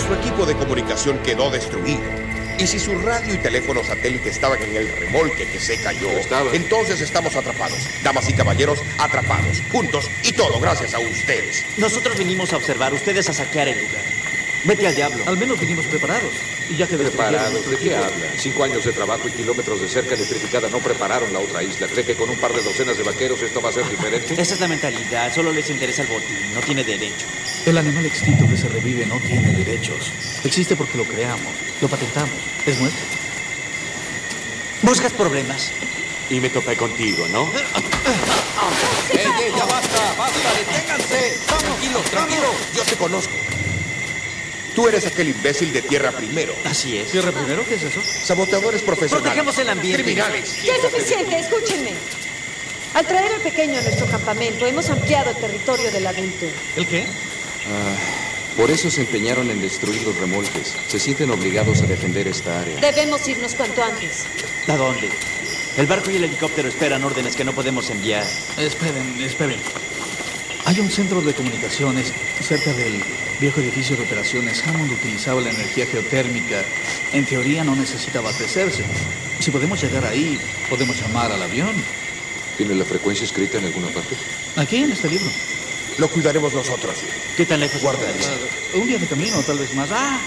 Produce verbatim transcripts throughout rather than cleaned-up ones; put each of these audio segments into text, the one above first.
Nuestro equipo de comunicación quedó destruido. Y si su radio y teléfono satélite estaban en el remolque que se cayó, entonces estamos atrapados. Damas y caballeros, atrapados, juntos y todo gracias a ustedes. Nosotros vinimos a observar, ustedes a saquear el lugar. Vete al diablo. Al menos vinimos preparados. Y ya que ¿Preparados? ¿De qué habla? Cinco años de trabajo y kilómetros de cerca electrificada no prepararon la otra isla. ¿Cree que con un par de docenas de vaqueros esto va a ser diferente? Esa es la mentalidad. Solo les interesa el botín. No tiene derecho. El animal extinto que se revive no tiene derechos. Existe porque lo creamos, lo patentamos. Es nuestro. ¿Buscas problemas? Y me topé contigo, ¿no? ¡Ey, ey, ya basta! ¡Basta! ¡Deténganse! Tranquilo, tranquilo. Yo te conozco. Tú eres aquel imbécil de Tierra Primero. Así es. ¿Tierra Primero? ¿Qué es eso? Saboteadores profesionales. Protegemos el ambiente. Criminales. Ya es suficiente, escúchenme. Al traer al pequeño a nuestro campamento, hemos ampliado el territorio del adulto. ¿El qué? Ah, por eso se empeñaron en destruir los remolques. Se sienten obligados a defender esta área. Debemos irnos cuanto antes. ¿A dónde? El barco y el helicóptero esperan órdenes que no podemos enviar. Esperen, esperen. Hay un centro de comunicaciones cerca del viejo edificio de operaciones. Hammond utilizaba la energía geotérmica. En teoría no necesita abastecerse. Si podemos llegar ahí, podemos llamar al avión. ¿Tiene la frecuencia escrita en alguna parte? Aquí en este libro. Lo cuidaremos nosotros. ¿Qué tan lejos? Guarda está? eso. Un día de camino, tal vez más. ¡Ah!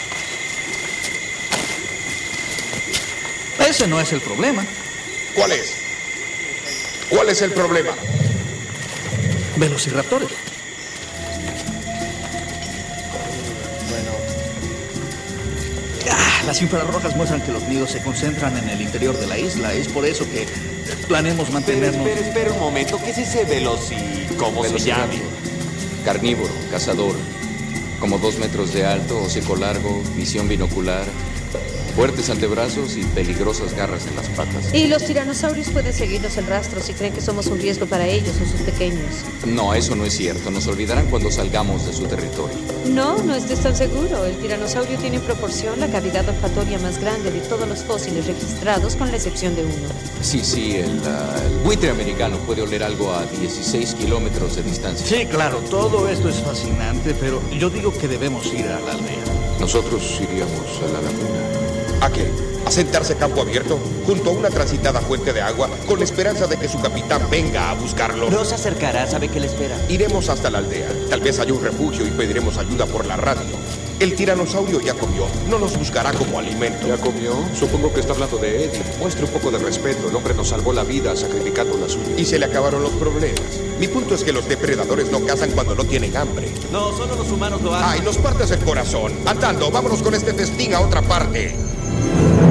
Ese no es el problema. ¿Cuál es? ¿Cuál es el problema? Velociraptores. Ah, las infrarrojas muestran que los nidos se concentran en el interior de la isla. Es por eso que planeamos mantenernos... Espera, espera, espera un momento. ¿Qué es ese veloci... ¿Cómo se llama? Carnívoro, cazador. Como dos metros de alto, hocico largo, visión binocular, fuertes antebrazos y peligrosas garras en las patas. Y los tiranosaurios pueden seguirnos el rastro si creen que somos un riesgo para ellos o sus pequeños. No, eso no es cierto. Nos olvidarán cuando salgamos de su territorio. No, no estés tan seguro. El tiranosaurio tiene en proporción la cavidad olfatoria más grande de todos los fósiles registrados, con la excepción de uno. Sí, sí, el, uh, el buitre americano puede oler algo a dieciséis kilómetros de distancia. Sí, claro, todo esto es fascinante, pero yo digo que debemos ir a la aldea. Nosotros iríamos a la laguna. ¿A qué? ¿A sentarse campo abierto? Junto a una transitada fuente de agua, con la esperanza de que su capitán venga a buscarlo. No se acercará, sabe que le espera. Iremos hasta la aldea. Tal vez haya un refugio y pediremos ayuda por la radio. El tiranosaurio ya comió. No nos buscará como alimento. ¿Ya comió? Supongo que está hablando de Eddie. Muestre un poco de respeto. El hombre nos salvó la vida sacrificando la suya. Y se le acabaron los problemas. Mi punto es que los depredadores no cazan cuando no tienen hambre. No, solo los humanos lo hacen. Ay, nos partes el corazón. Andando, vámonos con este festín a otra parte.